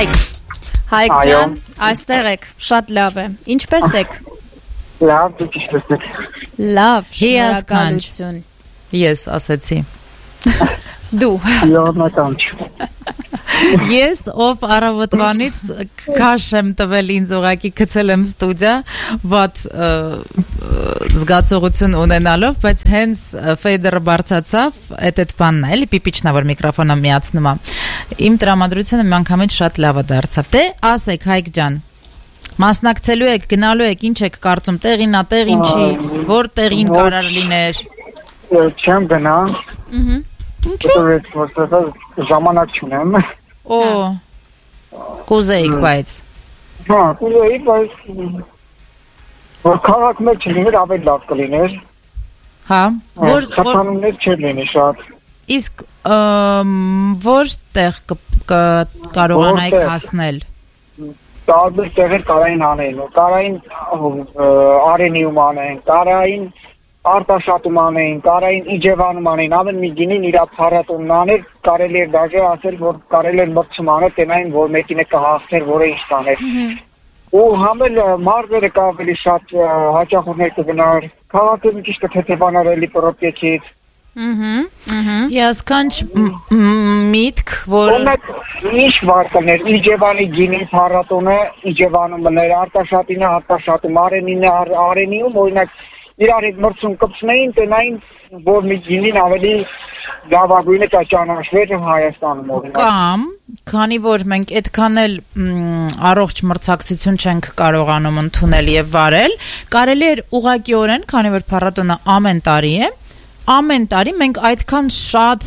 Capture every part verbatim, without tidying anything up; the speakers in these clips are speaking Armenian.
Հայկ Հայկ ջան, այստեղ եք, շատ լավ է, ինչպես եք? Լավ, դուք ինչպես եք? Լավ, շնորհակալություն։ Ես ասեցի Դու Լավնական Ես ով առավոտվանից քաշ եմ տվել ինձ ուղակի գցել եմ ստուդիա ված զգացողություն ունենալով, բայց հենց ֆեյդերը բարձացավ, այդ բանն է, էլի պիպիչնա որ միկրոֆոնը միացնում է։ Իմ տրամադրությունը մի անգամից շատ լավը դարձավ։ Դե ասեք Հայկ ջան, մասնակցելու եք, գնալու եք, ինչ եք կարծում, տեղին ա, տեղին չի, որ տեղին կարար լիներ։ Չեմ գնա։ Ահա։ Ինչու՞ ժամանակ չունեմ։ Օ, կուզեիք, բայց։ Հա, կուզեի, բայց որ քաղաք մեջ չլիներ, ավելի լավ կլիներ։ Հա, որ խթանումներ չլինի շատ։ Իսկ որտեղ կարողանայիք հասնել։ Տարբեր տեղեր կարային անեն, կարային Արենիում անեն, կարային Արտաշատում անեն, կարային Իջևանում անեն, ամեն մի գինին իր փառատոնն աներ, կարելի է դաժե ասել, որ կարելի է մրցում անել, տենային, որ մեկին է կհասներ, որը ինչ տաներ։ Ու համել մարզերը կավելի շատ հաճախորներ կգնար, քաղաքը մի քիչ կթեթևանար էլի պրոբլեմից։ Ահա, ահա։ Յասքանչ միտք, որ Օրինակ, ինչ վարկներ, Իջևանի գինի փառատոնը, Իջևանում մներ, Արտաշատինը, Արտաշատում, Արենինը, Արենիում, օրինակ իրար հետ մրցում կպցնեին, տենային, որ մի գինին ավելի լավագույնը կճանաչվեր Հայաստանում օրինակ։ Կամ, քանի որ մենք այդքան էլ առողջ մրցակցություն չենք կարողանում ընդունել եւ վարել, կարելի էր ուղղակիորեն, քանի որ փառատոնը ամեն տարի է, ամեն տարի մենք այդքան շատ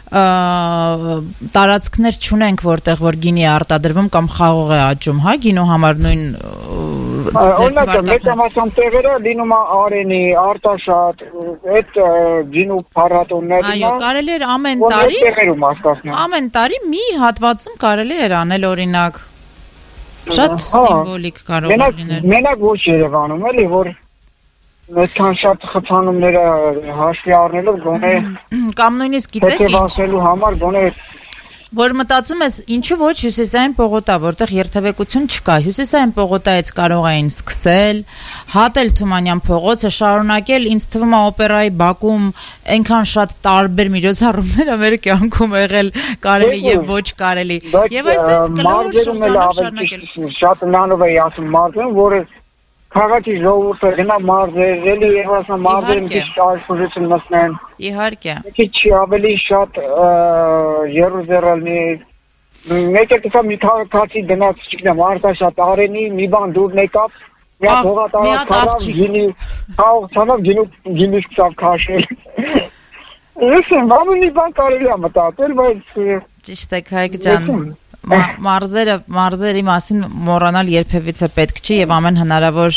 տարածքներ չունենք, որտեղ որ գինի է արտադրվում կամ խաղող է աճում, հա, գինու համար նույն Օրինակ, մեծամասամբ տեղերը լինում է Արենի, Արտաշատ, այդ գինու փառատոններն Այո, կարելի էր ամեն տարի տեղերում հասկացնել։ Ամեն տարի մի հատվածում կարելի էր անել օրինակ շատ սիմվոլիկ կարող էր լինել։ Մենակ ոչ Երևանում, էլի, որ այդքան շատ խթանումները հաշվի առնելով գոնե կամ նույնիսկ գիտեք ինչ համար գոնե որ մտածում ես ինչու ոչ հյուսիսային պողոտա, որտեղ երթևեկություն չկա, հյուսիսային պողոտայից կարող էին սկսել, հատել Թումանյան փողոցը, շարունակել, ինձ թվում է օպերայի բակում այնքան շատ տարբեր միջոցառումներ ամեր կյանքում եղել կարելի եւ ոչ կարելի։ Եւ այսպես կլոր շրջանով շարունակել։ Շատ նանով էի ասում մարդուն, որը քաղաքի ժողովուրդը գնա մարզեր, էլի եւ ասա մարզերը մի քիչ աշխուժություն մտնեն։ Իհարկե։ Մի քիչ ավելի շատ երուզերալնի մեկը կսա մի քաղաքի գնաց, չգիտեմ, Արտաշատ, Արենի, մի բան դուրն եկավ, մի հատ հողատարած քաղաք գինի, խաղ ցանով գինու գինի սկսավ քաշել։ Ես ամեն մի բան կարելի է մտածել, բայց ճիշտ է Հայկ ջան։ Մարզերը, մարզերի մասին մոռանալ երբևիցե պետք չի եւ ամեն հնարավոր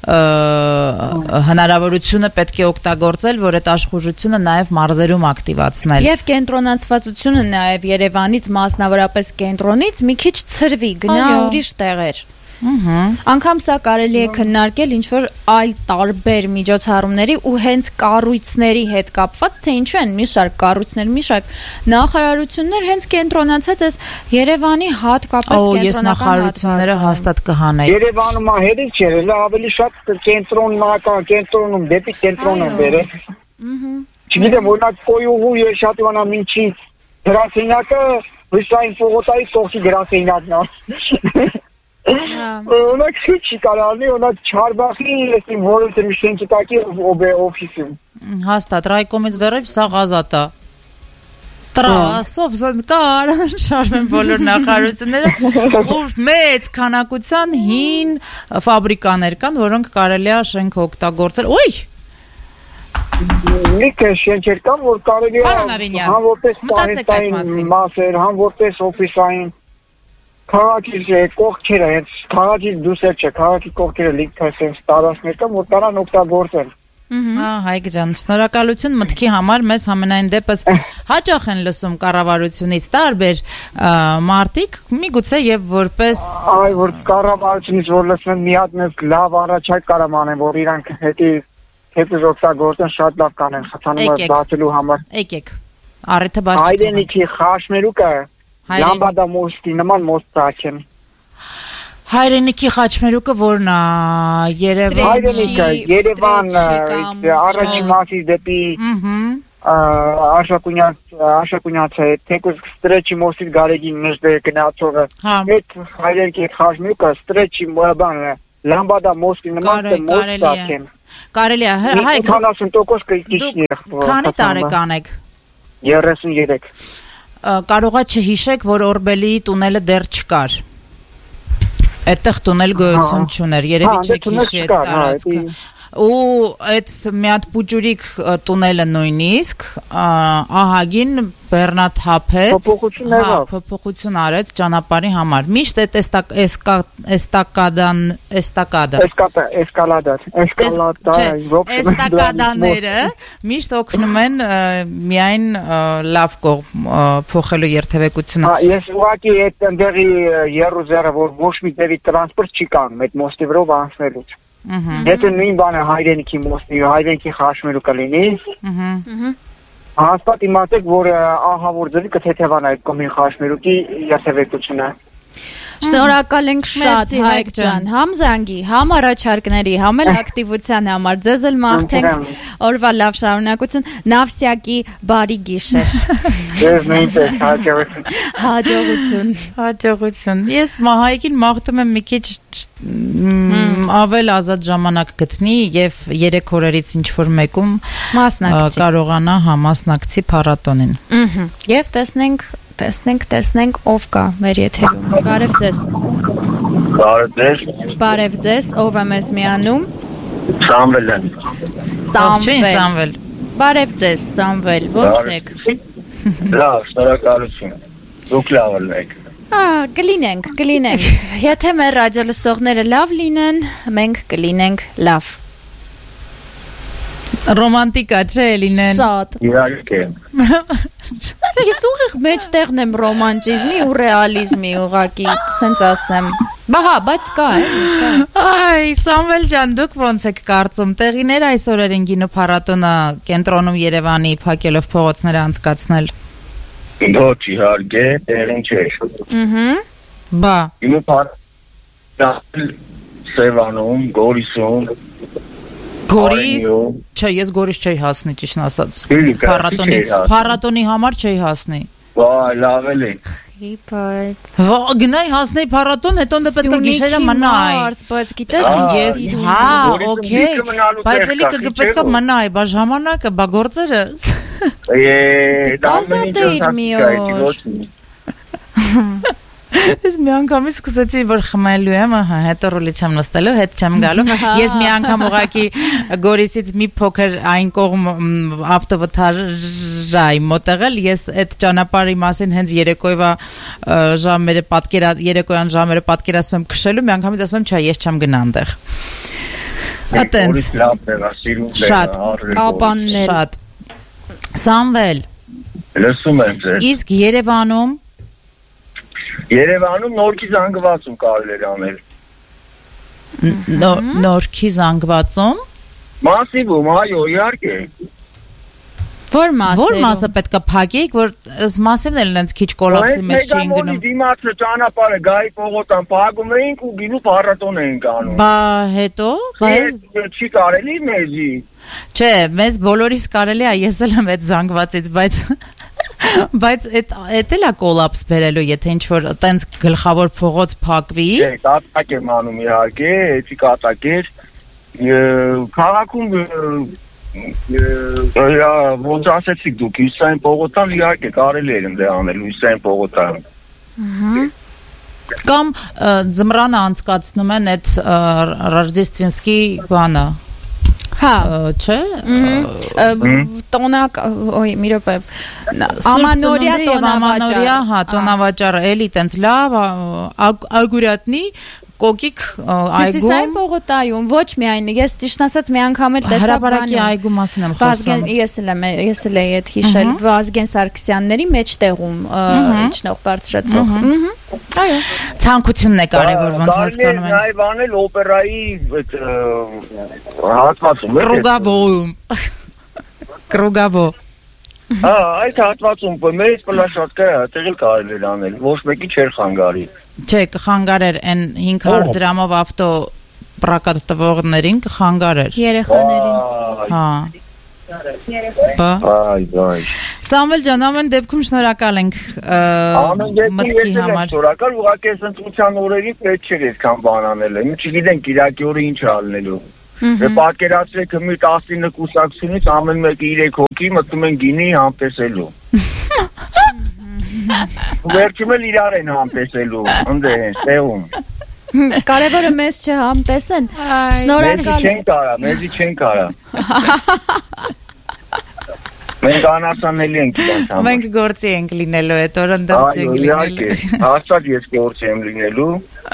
հնարավորությունը պետք է օգտագործել, որ այդ աշխուժությունը նաեւ մարզերում ակտիվացնել։ Եվ կենտրոնացվածությունը նաեւ Երևանից, մասնավորապես կենտրոնից մի քիչ ցրվի, գնա ուրիշ տեղեր։ Ահա։ Անկամ սա կարելի է քննարկել ինչ որ այլ տարբեր միջոցառումների ու հենց կառույցների հետ կապված, թե ինչու են մի շարք կառույցներ, մի շարք նախարարություններ հենց կենտրոնացած էս Երևանի հատկապես կենտրոնական ես նախարարությունները հաստատ կհանեի։ Երևանում հերիք չէ, ավելի շատ կենտրոնական, կենտրոնում դեպի կենտրոն են բերել։ Ահա։ Չգիտեմ, օրինակ Կոյուղու Երշատիվանա Մինչի գրասենյակը Հյուսիսային պողոտայի կողքի գրասենյակն է։ Օրինակ չի կարալի, օրինակ Չարբախի էսի որոնց միշտ տակի օֆիսում։ Հաստատ ռայկոմից վերև սա ազատ է։ Տրասով զնկար շարժեն բոլոր նախարարությունները ու մեծ քանակության հին ֆաբրիկաներ կան, որոնք կարելի է շենք օգտագործել։ Ոյ Լիքը շենքեր կան, որ կարելի է համ որպես պանետային մասեր, համ որպես օֆիսային քաղաքի կողքերը, հենց քաղաքի դուսեր չէ, քաղաքի կողքերը լիքը sense տարածքներ կան, որ տարան օգտագործել։ Ահա, Հայկ ջան, շնորհակալություն մտքի համար, մեզ համենայն դեպս հաճախ են լսում կառավարությունից տարբեր մարտիկ, միգուցե եւ որպես այ որ կառավարությունից որ լսեն մի հատ մեծ լավ առաջարկ կարամ անեն, որ իրանք հետի հետո օգտագործեն շատ լավ կանեն խթանումը բացելու համար։ Եկեք։ Առիթը բաց։ Հայրենիքի խաշմերուկը Լամբադա մոստի նման մոստ ծագեն։ Հայրենիքի խաչմերուկը որն է Երևան Հայրենիքը Երևան առաջին մասի դեպի Աշակունյաց Աշակունյաց է թեկուզ ստրեչի մոստի գարեգին նժդե գնացողը այդ հայրենիքի խաչմերուկը ստրեչի բանը լամբադա մոստի նման մոստ ծագեն։ Կարելի է հայ ութանասուն տոկոս կիչնի։ Քանի տարեկան եք։ երեսուներեք։ Կարող է չհիշեք, որ Օրբելի տունելը դեռ չկար։ Այդտեղ տունել գոյություն չուներ, երևի չեք հիշի այդ տարածքը։ Ու այդ մի հատ պուջուրիկ տունելը նույնիսկ ահագին բեռնաթափեց, փոփոխություն արեց ճանապարհի համար։ Միշտ այդ էստակադան, էստակադը, էսկալադար, էստակադաները միշտ օգնում են միայն լավ կողմ փոխելու երթևեկությունը։ Ես ուղղակի այդ ընդեղի երուզերը, որ ոչ մի դեպի տրանսպորտ չի կանում այդ մոստի վրով անցնելուց։ Եթե նույն բանը հայրենիքի մոստի, հայրենիքի խաչմերուկը լինի, հաստատ իմացեք, որ ահա որ ձրի կթեթևանա այդ կողմի խաչմերուկի երթևեկությունը։ Շնորհակալ ենք շատ Հայկ ջան, համ զանգի, համ առաջարկների, համ էլ ակտիվության համար։ Ձեզ էլ մաղթենք օրվա լավ շարունակություն, Նավսյակի բարի գիշեր։ Ձեզ նույնպես հաջողություն։ Հաջողություն։ Հաջողություն։ Ես Հայկին մաղթում եմ մի քիչ ավել ազատ ժամանակ գտնի եւ երեք օրերից ինչ որ մեկում մասնակցի կարողանա համասնակցի փառատոնին։ Եվ տեսնենք Տեսնենք, տեսնենք ով կա մեր եթերում։ Բարև ձեզ։ Բարև ձեզ։ Բարև ձեզ, ով է մեզ միանում։ Սամվելն։ Սամվել։ Բարև ձեզ, Սամվել, ո՞նց եք։ Լավ, շնորհակալություն։ Դուք լավ եք։ Ա, կլինենք, կլինենք։ Եթե մեր ռադիոլսողները լավ լինեն, մենք կլինենք լավ։ Ռոմանտիկա չէ լինեն։ Շատ։ Իհարկե։ Ես ուղիղ մեջտեղն եմ ռոմանտիզմի ու ռեալիզմի ուղակի, սենց ասեմ։ Բահա, բայց կա է։ Այ, Սամվել ջան, դուք ոնց եք կարծում, տեղիներ այս օրերին գինու փառատոնը կենտրոնում Երևանի փակելով փողոցները անցկացնել։ Ոչ, իհարկե, տեղին չէր։ Ահա։ Բա։ Գինու փառատոնը Սևանում, Գորիսում Գորիս, չէ, ես Գորիս չէի հասնի, ճիշտն ասած։ Փառատոնի, փառատոնի համար չէի հասնի։ Վայ, լավ էլի։ Բայց գնայի հասնեի փառատոն, հետո դե պետք է գիշերը մնայի։ Բայց գիտես ինչ ես, հա, օքեյ, բայց էլի պետք է մնայի, բա ժամանակը, բա գործերը։ Է, դազատեիր մի օր։ Ես մի անգամից սկսեցի, որ խմելու եմ, ահա, հետո ռուլի չեմ նստելու, հետ չեմ գալու։ Ես մի անգամ ուղղակի Գորիսից մի փոքր այն կողմ ավտովթարայի մոտ եղել, ես այդ ճանապարհի մասին հենց երեկոյվա ժամերը պատկերա երեկոյան ժամերը պատկերացնում եմ քշելու, մի անգամից ասում եմ, չէ, ես չեմ գնա այնտեղ։ Ատենց։ Շատ, կապաններ։ Շատ։ Սամվել։ Լսում եմ ձեզ։ Իսկ Երևանում Երևանում նորքի զանգվածում կարելի էր անել։ Նորքի զանգվածում։ Մասիվում, այո, իհարկե։ Որ մասը։ Որ մասը պետք է փակեիք, որ մասիվն էլ այնց քիչ կոլապսի մեջ չէին գնում։ Դիմացը ճանապարհը գայի փողոցան փակում էինք ու գինու փառատոն էինք անում։ Բա հետո, բայց չի կարելի մեզի։ Չէ, մեզ բոլորիս կարելի է, ես էլ եմ այդ զանգվածից, բայց Բայց այդ էլ է կոլապս բերելու, եթե ինչ-որ տենց գլխավոր փողոց փակվի։ Չէ, կատակ եմ անում իհարկե, էցի կատակ էր։ Քաղաքում ոնց ասեցիք դուք, Հյուսիսային պողոտան իհարկե կարելի էր ընդ անել, Հյուսիսային պողոտան։ Կամ ձմռանը անցկացնում են այդ Ռոժդեստվինսկի բանը։ Հա, չէ։ Տոնակ, ոյ, մի րոպե։ Ամանորյա տոնավաճառ, հա, տոնավաճառը էլի տենց լավ, ագուրատնի կոկիկ այգում։ Հյուսիսային պողոտայում, ոչ միայն, ես ճիշտ ասած մի անգամ էլ տեսա Հրապարակի այգու մասին եմ խոսում։ Ես էլ եմ, ես էլ եի այդ հիշել Վազգեն Սարգսյանների մեջտեղում իջնող բարձրացող։ Այո։ Ցանկությունն է կարևոր, ոնց հասկանում են։ Նաև անել օպերայի հատվածում, Կրուգավոյում։ Կրուգավո։ Հա, այդ հատվածում մեծ պլաշատկա է, տեղել կարելի էր անել, ոչ մեկի չէր խանգարի։ Չէ, կխանգարեր այն հինգ հարյուր դրամով ավտո պրակատ տվողներին կխանգարեր։ Երեխաներին։ Հա։ Բա։ Այ, այ։ Սամվել ջան, ամեն դեպքում շնորհակալ ենք մտքի համար։ Շնորհակալ, ուղղակի այս ընտրության օրերին պետք չէր այսքան բան անել։ Ինչ գիտենք Կիրակի օրը ինչ ալնելու։ Դե պատկերացրեք մի տասնինը կուսակցությունից ամեն մեկը երեք հոգի մտնում են գինի համտեսելու։ Վերջում էլ իրար են համտեսելու, ընդ են, ստեղում։ Կարևորը մեզ չհամտեսեն։ Շնորհակալ չեն կարա, մեզի չեն կարա։ Մենք անասանելի ենք իրենց համար։ Մենք գործի ենք լինելու, այդ օրը ընդդեմ չենք լինելու։ Հաստատ ես գործի եմ լինելու։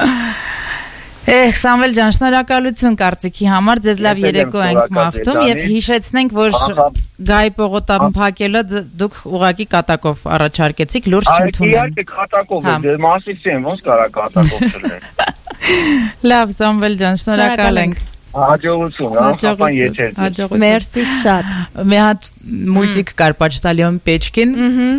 Էհ, Սամվել ջան, շնորհակալություն կարծիքի համար, ձեզ լավ երեկո ենք մաղթում եւ հիշեցնենք, որ Գայի պողոտան փակելը դուք ուղակի կատակով առաջարկեցիք, լուրջ չընդունեմ։ Իհարկե կատակով է, դե մասից եմ, ոնց կարա կատակով չլներ։ Լավ, Սամվել ջան, շնորհակալ ենք։ Հաջողություն, հապան եթեր։ Մերսի շատ։ Մի հատ մուլտիկ կար Պաչտալյոն Պեչկին,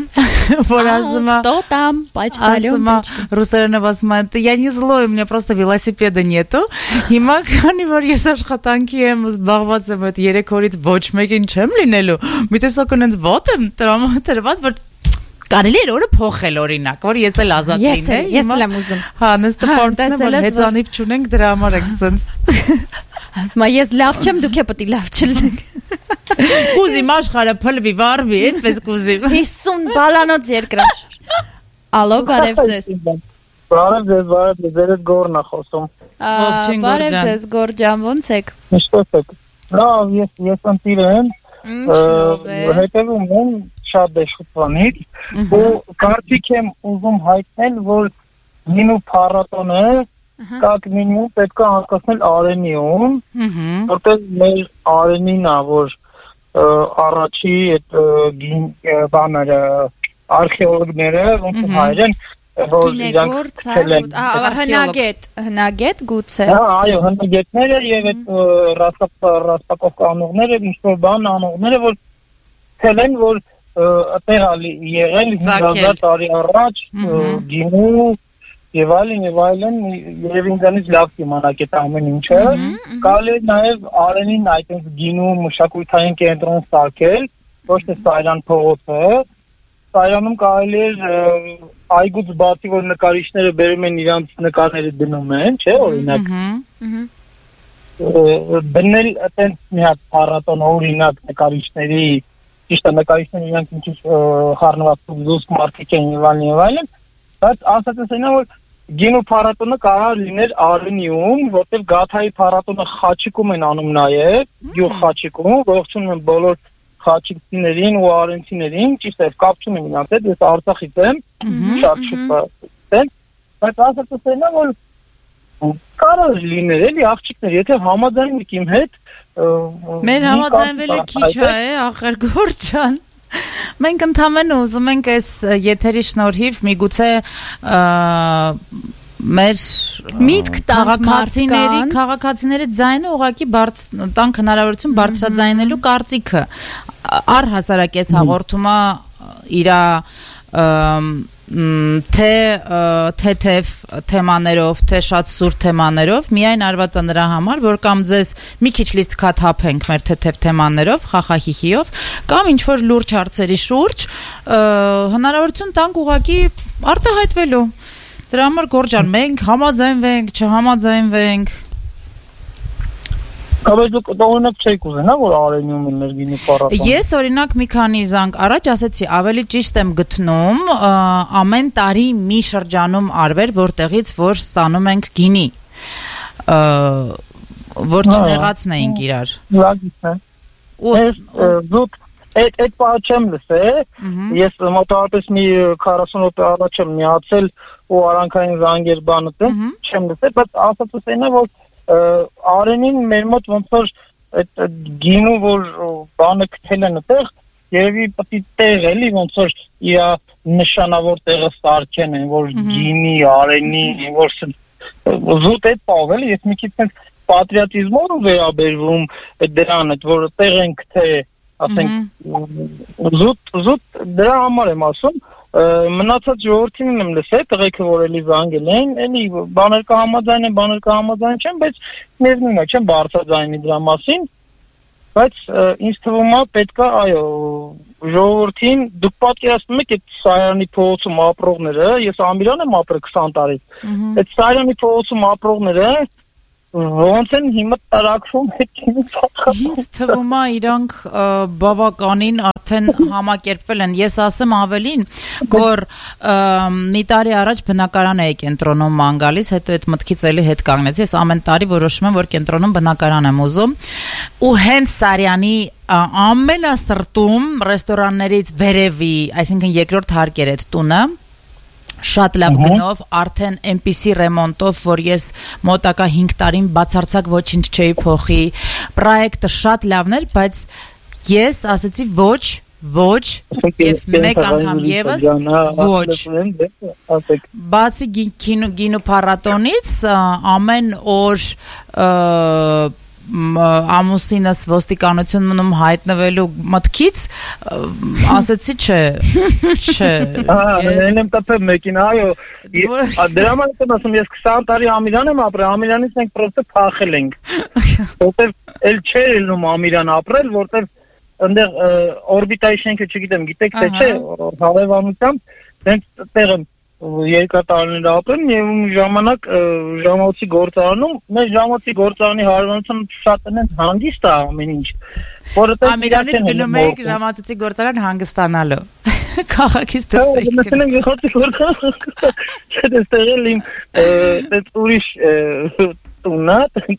որ ասում է, то там Пачтальон Печкин։ Ռուսերենով ասում է, я не злой, у меня просто велосипеда нету։ Հիմա քանի որ ես աշխատանքի եմ, զբաղված եմ այդ երեք օրից ոչ մեկին չեմ լինելու։ Մի տեսակ այնց ոտ եմ տրամադրված, որ կարելի է օրը փոխել օրինակ, որ ես էլ ազատ լինեի։ Ես էլ եմ ուզում։ Հա, նստը փորձն է, որ հեծանիվ չունենք, դրա համար ենք սենց։ Ասում ես լավ չեմ, դուք է պետք է լավ չլինեք։ Կուզի աշխարհը փլվի, վառվի, այդպես կուզի։ հիսուն բալանոց երկրաշար։ Ալո, բարև ձեզ։ Բարև ձեզ, բարև ձեզ, ձեր Գորն է խոսում։ Ողջույն Բարև Գորջան։ ձեզ, Գորջան, ոնց եք։ Ինչպես եք։ Լավ, ես ես ընտիր եմ։ Ինչով է։ Հետևում եմ շատ դեշուտվանից ու կարծիք եմ ուզում հայտնել, որ մինու փառատոնը կակ մինիմում պետք է անցկացնել Արենիում, որտեղ մեր Արենին է, որ առաջի այդ բաները արխեոլոգները ոնց հայերեն որ իրանք հնագետ, հնագետ գուցե։ Հա, այո, հնագետները եւ այդ ռաստապակով կանողները, ինչ-որ բան անողները, որ թելեն, որ այդտեղ եղել հինգ հազար տարի առաջ գինու եւ այլն եւ այլն, եւ ինձանից լավ կիմանաք այդ ամեն ինչը։ Կարելի է նաեւ Արենին այդպես գինու մշակութային կենտրոն ստեղծել, ոչ թե Սարյան փողոցը։ Սարյանում կարելի է այգուց բացի որ նկարիչները բերում են իրանց նկարները դնում են, չէ՞, օրինակ։ Բնել այդպես մի հատ փառատոն օրինակ նկարիչների, ճիշտ է նկարիչները իրանք ինչ խառնված զուսկ մարդիկ են եւ այլն եւ այլն, բայց ասած ասենա որ գինու փառատոնը կարող լիներ Արենիում, որտեղ Գաթայի փառատոնը Խաչիկում են անում նաեւ, յուղ Խաչիկում, ողջունում են բոլոր խաչիկցիներին ու արենցիներին, ճիշտ է, կապ չունեմ իրancs հետ, ես Արցախից եմ, շատ շուտ եմ, բայց ասած ասենա որ կարող լիներ էլի աղջիկներ, եթե համաձայնեք իմ հետ, մեր համաձայնվելը քիչ է, ախր Գորջան։ Մենք ընդհանրապես ուզում ենք այս եթերի շնորհիվ միգուցե մեր միտք տանք քաղաքացիների քաղաքացիների ձայնը ուղղակի տանք հնարավորություն բարձրաձայնելու կարծիքը առհասարակ այս հաղորդումը իր թե թեթև թեմաներով, թե շատ սուր թեմաներով միայն արված է նրա համար, որ կամ ձեզ մի քիչ լիստ քաթափենք մեր թեթև թեմաներով, խախախիխիով, կամ ինչ որ լուրջ հարցերի շուրջ հնարավորություն տանք ուղղակի արտահայտվելու։ Դրա համար Գորջան, մենք համաձայնվենք, չհամաձայնվենք։ Բայց դուք օրինակ չեք ուզենա, որ Արենիում լիներ գինի փառատոն։ Ես օրինակ մի քանի զանգ առաջ ասեցի, ավելի ճիշտ եմ գտնում ամեն տարի մի շրջանում արվեր, որտեղից որ ստանում ենք գինի, որ չնեղացնեինք իրար։ Լագից է։ Դուք այդ այդ բանը չեմ լսել, ես մոտավորապես մի քառասուն րոպե առաջ եմ միացել ու արանքային զանգեր բանը չեմ լսել, բայց ասած ասենա որ Արենին մեր մոտ ոնց որ այդ գինու որ բանը գտել են այդտեղ երևի պետք է տեղ էլի ոնց որ իր նշանավոր տեղը սարքեն են որ գինի Արենի որ զուտ այդ բաղ էլի ես մի քիչ պատրիոտիզմով վերաբերվում դրան այդ որ տեղ են գտե ասենք զուտ զուտ դրա համար եմ ասում մնացած ժողովրդին եմ լսել տղեկը որ էլի զանգել են էլի բաներ կհամաձայն են բաներ կհամաձայն չեն բայց միևնույն է չեմ բարձրաձայնի դրա մասին բայց ինձ թվում է պետքա այո ժողովրդին դուք պատկերացնում եք այդ Սարյանի փողոցում ապրողները ես Ամիրան եմ ապրել քսան տարի այդ Սարյանի փողոցում ապրողները ոնց են հիմա տարակվում ինձ թվում է իրանք բավականին արդեն համակերպվել են ես ասեմ ավելին որ մի տարի առաջ բնակարան էի կենտրոնում ման գալիս հետո այդ մտքից էլի հետ կանգնեցի ես ամեն տարի որոշում եմ որ կենտրոնում բնակարան եմ ուզում ու հենց Սարյանի ամենասրտում ռեստորաններից վերևի այսինքն երկրորդ հարկեր այդ տունը շատ լավ գնով, արդեն այնպիսի ռեմոնտով, որ ես մոտակա հինգ տարին բացարձակ ոչինչ չէի փոխի, պրոյեկտը շատ լավն էր, բայց ես ասացի ոչ, ոչ, եւ մեկ անգամ եւս ոչ։ Բացի գինու փառատոնից ամեն օր ամուսինս ոստիկանություն մնում հայտնվելու մտքից ասեցի չէ չէ ես եմ տպել մեկին այո դրա համար եմ ասում ես քսան տարի Ամիրան եմ ապրել Ամիրանից մենք պրոստը փախել ենք որտեվ էլ չէր ելնում Ամիրան ապրել որտեվ այնտեղ օրբիտայի շենքը չգիտեմ գիտեք թե չէ հավևանությամբ դենց տեղ եմ երկար տարիներ ապրել եւ ժամանակ ժամացի գործարանում մեր ժամացի գործարանի հարևանությունը շատ են հանգիստ է ամեն ինչ որովհետեւ Ամիրանից գնում եք ժամացի գործարան հանգստանալու քաղաքից դուրս եք գնում մենք հոտ գործարան չդստեղել իմ այդ ուրիշ տունա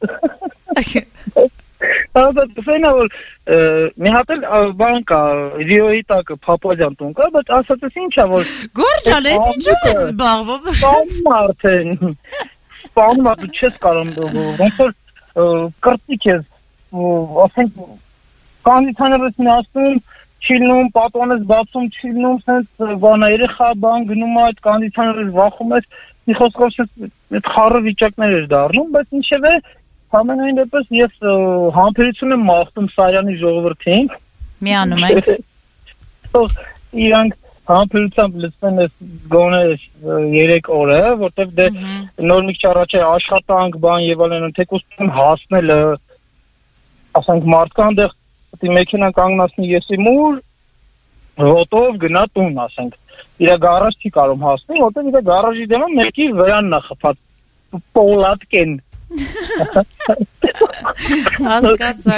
But ֆենալ մի հատ էլ բան կա Ռիոյի տակը Փափազյան տուն կա բայց ասածս ինչ է որ Գորջան այդ ինչու է զբաղվում Սպանում արդեն Սպանում դու չես կարող ոնց որ կրտիկ ես ասենք կոնդիցիոներս նստում չիլնում պատոնես բացում չիլնում sense բանա երեխա բան գնում այդ կոնդիցիոներս վախում ես մի խոսքով այդ խառը վիճակներ էր դառնում բայց ինչև է Ամենայն դեպս ես համբերություն եմ մաղթում Սարյանի ժողովրդին Միանում եք Թող իրանք համբերությամբ լսեն ես գոնե երեք օրը որտեվ դե նոր մի քիչ առաջ է աշխատանք բան եւ այլն թեկուզ հասնելը ասենք մարդկան դեռ դի մեքենան կանգնացնի եսի մուր ռոտով գնա տուն ասենք իր գարաժ չի կարող հասնել որտեվ իր գարաժի դեմը մեկի վրանն է խփած պոլատկեն Հասկացա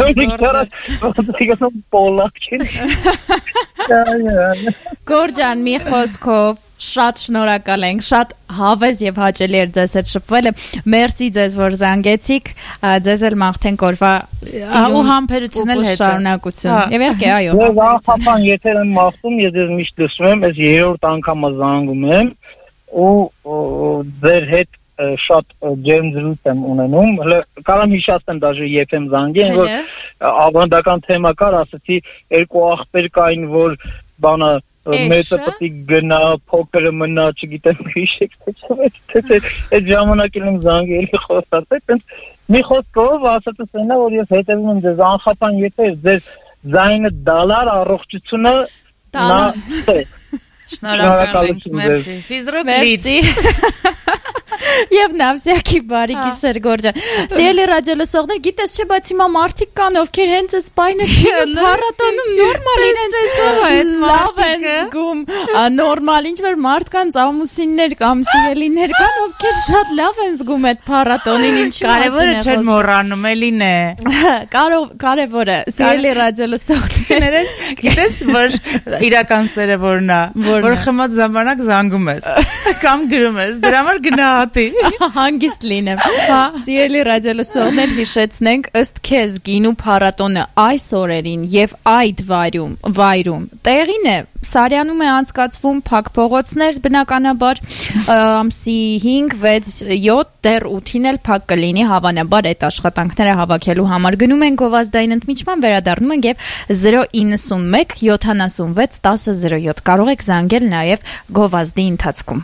Գորջան մի խոսքով շատ շնորհակալ ենք շատ հավես եւ հաճելի էր ձեզ հետ շփվելը մերսի ձեզ որ զանգեցիք ձեզ էլ մաղթենք օրվա ու համբերություն էլ հետ շարունակություն եւ իհարկե այո ես ախապան եթեր եմ մաղթում ես ես միշտ լսում եմ ես երրորդ անգամը զանգում եմ ու ձեր հետ շատ ջերմ զրույց եմ ունենում հələ կարամ հիշացնեմ դաժե եփեմ զանգեն որ ավանդական թեմա կար ասեցի երկու աղբեր կային որ բանը մեծը պետք է գնա փոքրը մնա չգիտեմ հիշեք թե չէ այդ ժամանակին եմ զանգել խոսած այդպես մի խոսքով ասածս այնա որ ես հետևում եմ ձեզ անխափան եթե ձեր ձայնը դալար առողջությունը նա Շնորհակալ ենք մերսի ֆիզրոկ լից Եվ նավսյակի բարի գիշեր Գորջան Սիրելի ռադիո լսողներ գիտես չէ բայց հիմա մարդիկ կան ովքեր հենց այս պայնը փառատոնում նորմալ իրենց լավ են զգում նորմալ ինչ որ մարդկանց ամուսիններ կամ սիրելիներ կան ովքեր շատ լավ են զգում այդ փառատոնին ինչ կարևորը չեն մոռանում էլին է կարող կարևորը սիրելի ռադիո լսողներ գիտես որ իրական սերը որն է որ խմած ժամանակ զանգում ես կամ գրում ես դրա համար գնահատի հանգիստ լինեմ սիրելի ռադիո լսողներ հիշեցնենք ըստ քեզ գինու փառատոնը այս օրերին եւ այդ վայրում վայրում տեղին է Սարյանում է անցկացվում փակ փողոցներ բնականաբար ամսի հինգ, վեց, յոթ դեռ ութին էլ փակ կլինի հավանաբար այդ աշխատանքները հավաքելու համար գնում են գովազդային ընդմիջման վերադառնում ենք եւ zero ninety-one seventy-six յոթանասունվեց տասը զիրո յոթ կարող եք զանգել նաեւ գովազդի ընթացքում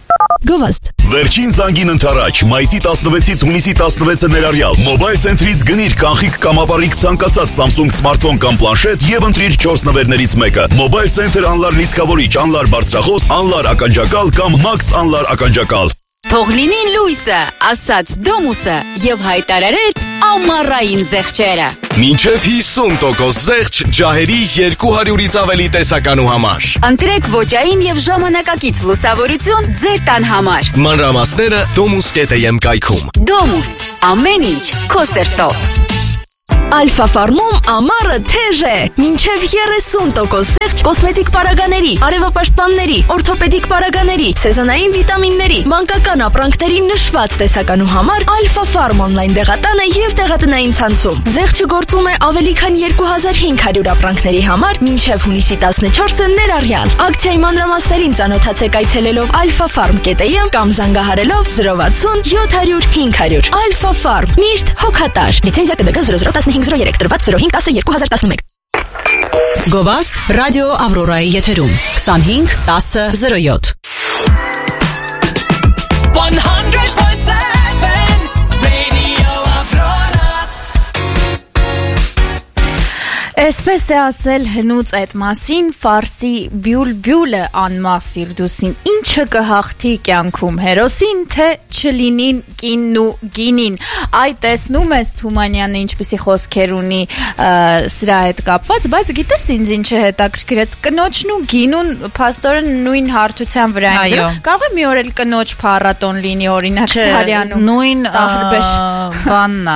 Գովաստ Վերջին զանգին ընթരാճ մայիսի տասնվեցից հունիսի տասնվեցը ներառյալ Mobile Center-ից գնիր կանխիկ կամ ապառիկ ցանկացած Samsung սմարթֆոն կամ պլանշետ եւ ընտրիր չորս նվերներից մեկը Mobile Center անլար լիցքավորիչ, անլար բարձրախոս, անլար ականջակալ կամ Max անլար ականջակալ Թող լինի լույսը, ասաց Դոմուսը եւ հայտարարեց ամառային զեղչերը։ Մինչև հիսուն տոկոս զեղչ ջահերի երկու հարյուրից ավելի տեսականու համար։ Ընտրեք ոճային եւ ժամանակակից լուսավորություն ձեր տան համար։ Մանրամասները domus dot am կայքում։ Domus, ամեն ինչ քո սերտով։ Alpha Farm-ում ամառը թեժ է։ Մինչև երեսուն տոկոս զեղչ կոսմետիկ պարագաների, արևապաշտպանների, օրթոպեդիկ պարագաների, սեզոնային վիտամինների, մանկական ապրանքների նշված տեսականու համար Alpha Farm on-line դեղատանը եւ դեղատնային ցանցում։ Զեղչը գործում է ավելի քան երկու հազար հինգ հարյուր ապրանքների համար մինչև հունիսի տասնչորսը ներառյալ։ Ակցիայի մանրամասներին ծանոթացեք այցելելով alpha farm dot am կամ զանգահարելով zero վաթսուն յոթ հարյուր հինգ հարյուր։ Alpha Farm միշտ հոգատար։ Լիցենզիա կդգ zero zero one five zero three տրված zero five one zero two thousand eleven Գովաստ ռադիո Ավրորայի եթերում twenty-five ten zero seven one hundred point seven Radio Aurora Այսպես է ասել հնուց այդ մասին ֆարսի բյուլբյուլը անմա Ֆիրդուսին ինչը կհաղթի կյանքում հերոսին թե չլինին կինն ու գինին այ տեսնում ես Թումանյանը ինչպեսի խոսքեր ունի սրա հետ կապված բայց գիտես ինձ ինչ է հետաքրքրեց կնոջն ու գինուն փաստորեն նույն հարթության վրա են դրում կարող է մի օր էլ կնոջ փառատոն լինի օրինակ Սարյանում նույն բանն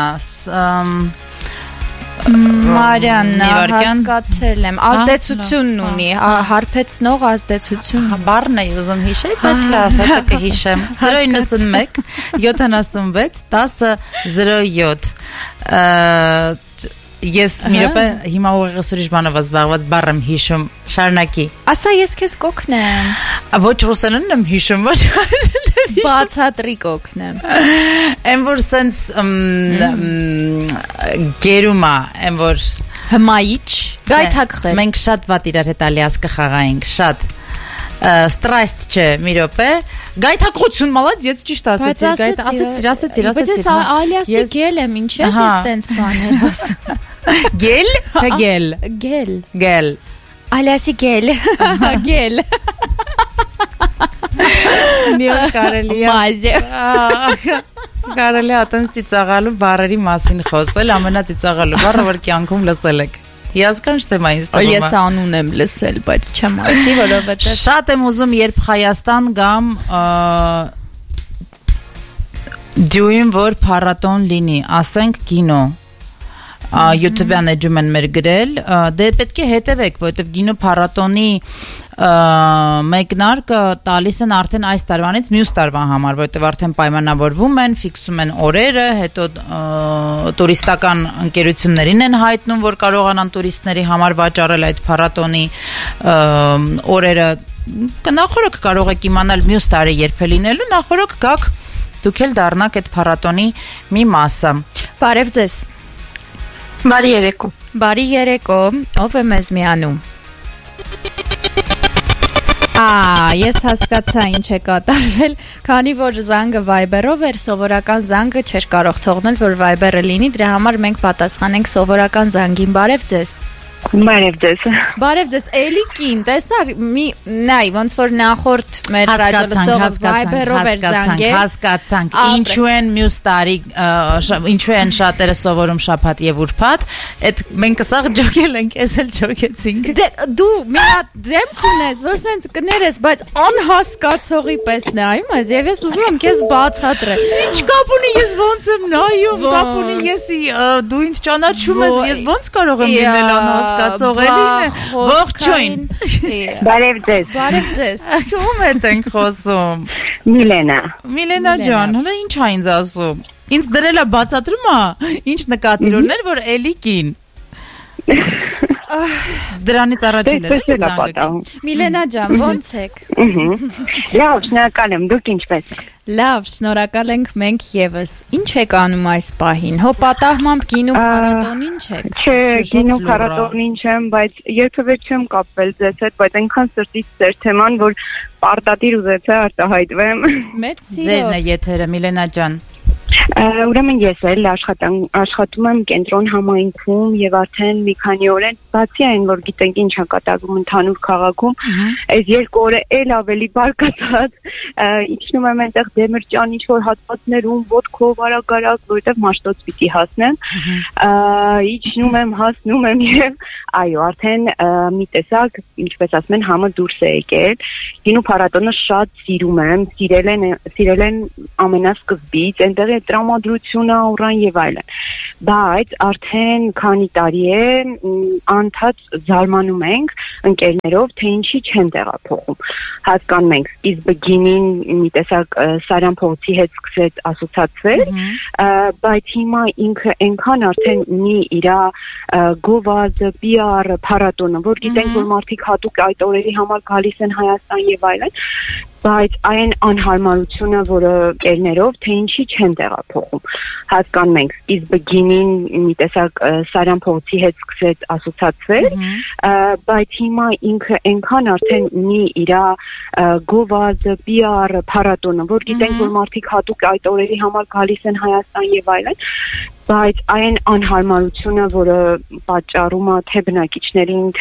Մարիաննա հասկացել եմ ազդեցությունն ունի հարբեցնող ազդեցություն բառն է ուզում հիշել բայց լավ հետո կհիշեմ zero nine one seven seven zero seven Ես մի րոպե հիմա ուղիղ ուրիշ բանով զբաղված բառ եմ հիշում շարունակի ասա ես քեզ կօգնեմ ոչ ռուսերենն եմ հիշում ոչ բացատրի կօգնեմ Եմ որ սենց գերումա եմ որ հմայիչ գայթակղել մենք շատ վատ իրար հետ ալիաս կխաղայինք շատ Ստրաստ չէ, մի րոպե Գայթակղություն, մալադեց, ճիշտ ասեցիր Ասեցիր, ասեցիր, ասեցիր Բայց ես ալիասի գել եմ, ինչ ես ես տենց բաներ ասում Գել, թե գել Գել Գել Ալիասի գել Գել Մի օր կարելի է Մազե Կարելի է ատենց ծիծաղալու բառերի մասին խոսել Ամենածիծաղալու բառը, որ կյանքում լսել եք Յազգանչ թեմա ինձ տվում է Ես անուն եմ լսել, բայց չեմ ասի, որովհետև Շատ եմ ուզում, երբ Հայաստան գամ դյույն, որ փառատոն լինի, ասենք կինո YouTube-յան էջում են մեր գրել դե պետք է հետևեք, որովհետև գինո փառատոնի մեկնարկը տալիս են արդեն այս տարվանից մյուս տարվա համար, որովհետև արդեն պայմանավորվում են, ֆիքսում են օրերը, հետո տուրիստական ընկերություններին են հայտնում, որ կարողանան տուրիստների համար վաճառել այդ փառատոնի օրերը նախորդ կարող եք իմանալ մյուս տարի երբ է լինելու, նախորդ գաք դուք էլ դառնաք այդ փառատոնի մի մասը։ Բարև ձեզ։ Բարի երեկո։ Բարի երեկո, ով է մեզ միանում։ Ա, ես հասկացա ինչ է կատարվել, քանի որ զանգը Viber-ով էր, սովորական զանգը չէր կարող թողնել, որ Viber-ը լինի, դրա համար մենք պատասխանենք սովորական զանգին։ Բարև ձեզ։ Բարև ձեզ։ Բարև ձեզ, էլի կին, տեսար, մի նայ, ոնց որ նախորդ մեր ռադիոլսողը Viber-ով էր զանգել։ Հասկացանք, ինչու են մյուս տարի, ինչու են շատերը սովորում շաբաթ եւ ուրբաթ, այդ մենք սաղ ջոկել ենք, ես էլ ջոկեցինք։ Դե դու մի հատ դեմք ունես, որ սենց կներես, բայց անհասկացողի պես նայում ես եւ ես ուզում եմ քեզ բացատրել։ Ինչ կապ ունի ես ոնց եմ նայում, կապ ունի եսի դու ինձ ճանաչում ես, ես ոնց կարող եմ լինել անհասկացողելին է։ Ողջույն։ Բարև ձեզ։ Բարև ձեզ։ Ում հետ ենք խոսում։ Միլենա։ Միլենա ջան, հələ ինչ ա ինձ ասում։ Ինձ դրել է բացատրում ա, ինչ նկատի ուներ, որ էլի կին։ Դրանից առաջ էլ է զանգը։ Միլենա ջան, ո՞նց եք։ Լավ, շնորհակալ եմ, դուք ինչպես եք։ Լավ, շնորհակալ ենք մենք եւս։ Ինչ եք անում այս պահին։ Հո պատահմամբ գինու փառատոնին չեք։ Չէ, գինու փառատոնին չեմ, բայց երբևէ չեմ կապվել ձեզ հետ, բայց այնքան սրտից ձեր թեման, որ պարտադիր ուզեցա արտահայտվեմ։ Մեծ սիրով։ Ձերն է եթերը, Միլենա ջան։ Ուրեմն ես էլ աշխատան աշխատում եմ կենտրոն համայնքում եւ արդեն մի քանի օր են բացի այն որ գիտենք ինչ է կատարվում ընդհանուր քաղաքում այս երկու օրը էլ ավելի բարգացած իջնում եմ այնտեղ դեմիրճան ինչ որ հատվածներում ոտքով արագ-արագ որովհետեւ մաշտոց պիտի հասնեմ իջնում եմ հասնում եմ եւ այո արդեն մի տեսակ ինչպես ասում են համը դուրս է եկել գինու փառատոնը շատ սիրում եմ սիրել են սիրել են ամենասկզբից այնտեղ է տրամադրությունը ուրան եւ այլն բայց արդեն քանի տարի է անդադ զարմանում ենք ընկերներով թե ինչի չեն տեղափոխում հասկանում ենք սկիզբը գինին մի տեսակ Սարյան փողոցի հետ սկսեց ասոցացվել բայց հիմա ինքը այնքան արդեն ունի իր գովազդը պի ար փառատոնը որ գիտենք որ մարդիկ հատուկ այդ օրերի համար գալիս են Հայաստան եւ այլն բայց այն անհարմարությունը, որը կերներով, թե ինչի չեն տեղափոխում։ Հասկանում ենք, սկիզբը գինին մի տեսակ Սարյան փողոցի հետ սկսեց ասոցացվել, բայց հիմա ինքը այնքան արդեն ունի իր գովազդը, պի ար փառատոնը, որ գիտենք, որ մարդիկ հատուկ այդ օրերի համար գալիս են Հայաստան եւ այլն, բայց այն անհարմարությունը, որը պատճառում է թե բնակիչներին,